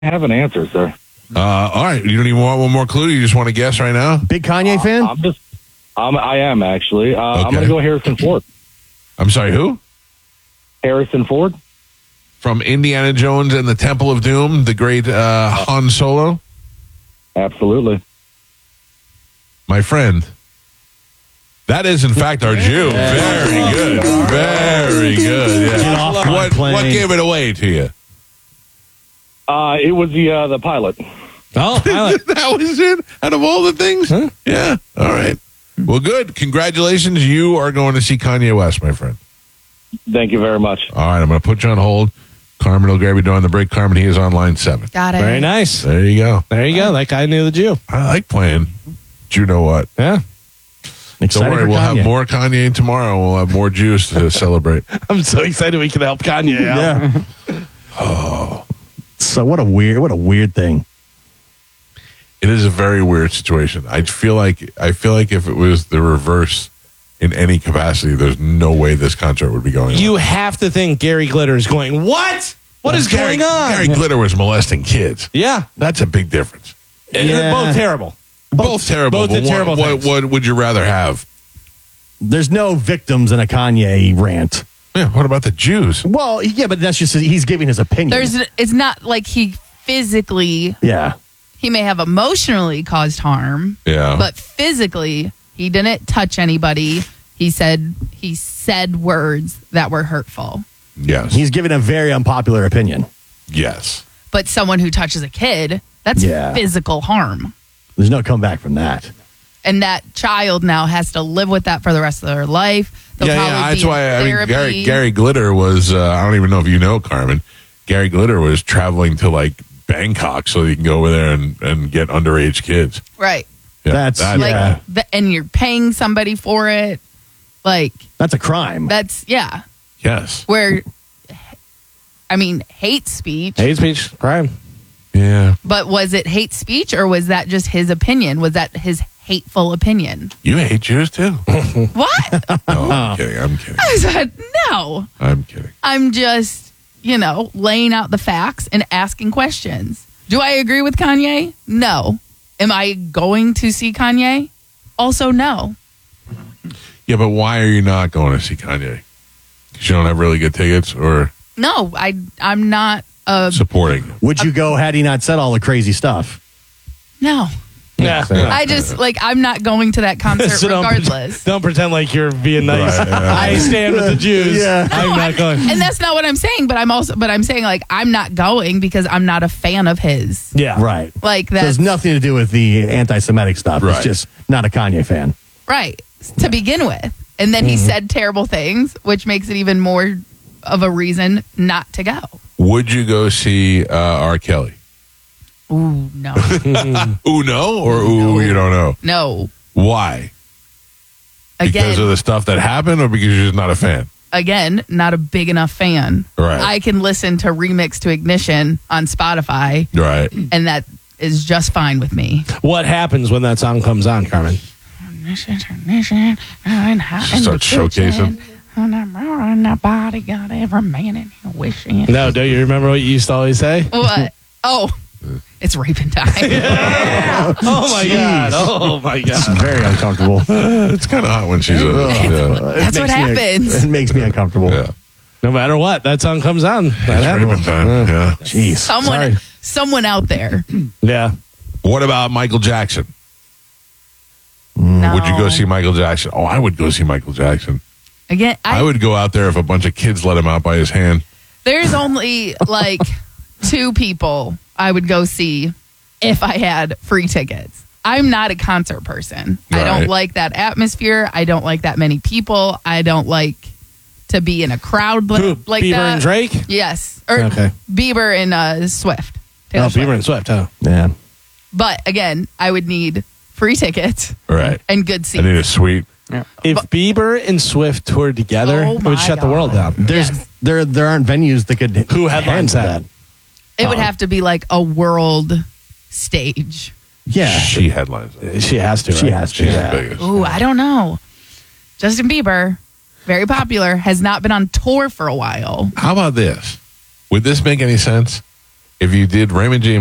have an answer, sir. All right. You don't even want one more clue? You just want to guess right now? Big Kanye fan? I am actually. I'm going to go Harrison Ford. I'm sorry, who? Harrison Ford. From Indiana Jones and the Temple of Doom, the great Han Solo? Absolutely. My friend. That is, in fact, our Jew. Very good. Very good. Yeah. Get off my plane. What gave it away to you? It was the pilot. Oh, pilot. That was it? Out of all the things? Huh? Yeah. All right. Well, good. Congratulations. You are going to see Kanye West, my friend. Thank you very much. All right. I'm going to put you on hold. Carmen will grab you during the break. Carmen, he is on line 7. Got it. Very nice. There you go. There you go. That guy knew the Jew. I like playing. Do you know what? Yeah. Excited Don't worry. for We'll Kanye. have more Kanye tomorrow. We'll have more Jews to celebrate. I'm so excited we can help Kanye out. Yeah. So what a weird thing. It is a very weird situation. I feel like if it was the reverse in any capacity, there's no way this concert would be going on. You have to think Gary Glitter is going, what? What is going on? Gary Glitter was molesting kids. Yeah. That's a big difference. They're both terrible. Both terrible. Both but are terrible what things. would you rather have? There's no victims in a Kanye rant. Yeah, what about the Jews? Well, yeah, but that's just he's giving his opinion. It's not like he physically, yeah. he may have emotionally caused harm, Yeah. but physically he didn't touch anybody. He said words that were hurtful. Yes. He's giving a very unpopular opinion. Yes. But someone who touches a kid, that's Yeah. physical harm. There's no comeback from that. And that child now has to live with that for the rest of their life. They'll probably That's be why in I mean therapy. Gary Glitter was I don't even know if you know, Carmen. Gary Glitter was traveling to like Bangkok so he can go over there and get underage kids. Right. Yeah, That's Like, and you're paying somebody for it. Like, that's a crime. that's, yeah. yes. Where, I mean, hate speech. Hate speech, crime. Yeah. But was it hate speech or was that just his opinion? Was that his hateful opinion? You hate Jews too? What? No, I'm kidding. I said, no. I'm kidding. I'm just, laying out the facts and asking questions. Do I agree with Kanye? No. Am I going to see Kanye? Also, no. Yeah, but why are you not going to see Kanye? Because you don't have really good tickets or No, I'm not supporting? Would you go had he not said all the crazy stuff? no. Yeah. I just I'm not going to that concert So regardless. Don't pretend like you're being nice. Right, yeah. I stand with the Jews. Yeah. I'm not going. And that's not what I'm saying, but I'm saying like I'm not going because I'm not a fan of his. Yeah. Right. Like So that's there's nothing to do with the anti-Semitic stuff. Right. It's just not a Kanye fan. right to begin with. And then he said terrible things, which makes it even more of a reason not to go. Would you go see R. Kelly? Ooh, no. Ooh, no? Or ooh, you don't know? No. Why? Because of Again, the stuff that happened or because you're just not a fan? not a big enough fan. Right. I can listen to Remix to Ignition on Spotify, Right. and that is just fine with me. What happens when that song comes on, Carmen? Start showcasing. Nobody got every man in here wishing. No, don't you remember what you used to always say? What? Oh, it's raping time. Oh my God. Oh my God. Very uncomfortable. It's kind of hot when she's That's what happens. It makes me uncomfortable. yeah. No matter what, that song comes on. That It's happens. ribbon time. Yeah. Jeez. Someone out there. Yeah. What about Michael Jackson? No. Would you go see Michael Jackson? Oh, I would go see Michael Jackson. Again, I would go out there if a bunch of kids let him out by his hand. there's only like 2 people I would go see if I had free tickets. I'm not a concert person. I don't Right. like that atmosphere. I don't like that many people. I don't like to be in a crowd Who, like Bieber that. and Drake? Yes. Or Okay. Bieber and Swift. Taylor Oh, Swift. Bieber and Swift, huh? Yeah. But again, I would need free tickets Right. and good I seats. need a suite. If Bieber and Swift toured together, Oh it my would shut the world God. down. There's Yes. there aren't venues that could Who headlines handle that? It would have to be like a world stage. Yeah. She headlines it. She has to. She right? has to. She's Yeah. the biggest. Ooh, I don't know. Justin Bieber, very popular, has not been on tour for a while. How about this? Would this make any sense? if you did Raymond James